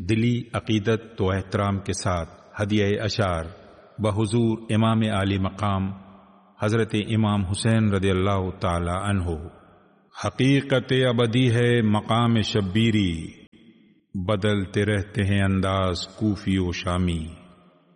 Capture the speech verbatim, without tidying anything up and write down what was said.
दिली अकीदत तो एहतराम के साथ हदिया अशार बहुजूर इमाम आली मकाम हजरत इमाम हुसैन रदियल्लाहु ताला अन्हो। हकीकत अबदी है मकाम शब्बीरी, बदलते रहते हैं अंदाज कूफी व शामी।